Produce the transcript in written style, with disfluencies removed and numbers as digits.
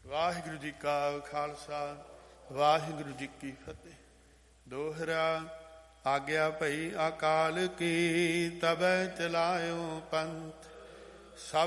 ਵਾਹਿਗੁਰੂ ਜੀ ਕਾ ਖਾਲਸਾ ਵਾਹਿਗੁਰੂ ਜੀ ਕੀ ਫਤਿਹ। ਦੋਹਰਾ ਆਗਿਆ ਭਈ ਅਕਾਲ ਕੀ ਤਬੈ ਚਲਾਇਓ ਪੰਥ। ਸਭ